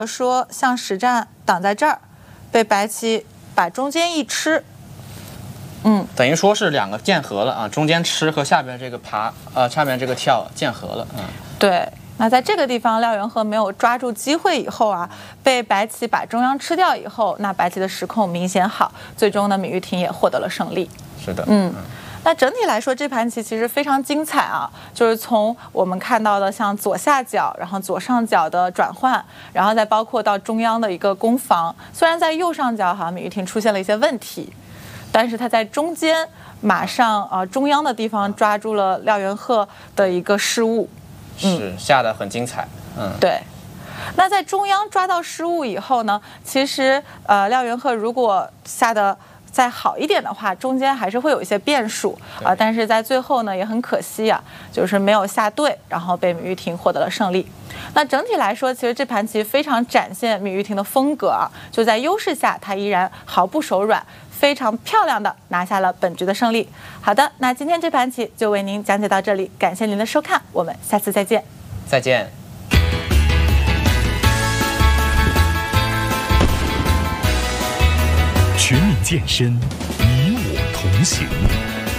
说像实战挡在这儿，被白棋把中间一吃， 等于说是两个剑合了啊，中间吃和下边这个爬，下边这个跳剑合了， 对。那在这个地方，廖元鹤没有抓住机会以后啊，被白棋把中央吃掉以后，那白棋的时控明显好，最终呢，芈玉婷也获得了胜利。 是的， 那整体来说，这盘棋其实非常精彩啊，就是从我们看到的像左下角，然后左上角的转换，然后再包括到中央的一个攻防。虽然在右上角好像芈玉婷出现了一些问题，但是他在中间马上中央的地方抓住了廖元鹤的一个失误， 是下得很精彩， 对。那在中央抓到失误以后呢，其实廖元鹤如果下的再好一点的话，中间还是会有一些变数但是在最后呢也很可惜啊，就是没有下对，然后被芈玉婷获得了胜利。那整体来说，其实这盘棋非常展现芈玉婷的风格啊，就在优势下，她依然毫不手软，非常漂亮的拿下了本局的胜利。好的，那今天这盘棋就为您讲解到这里，感谢您的收看，我们下次再见。 再见。 全民健身，你我同行。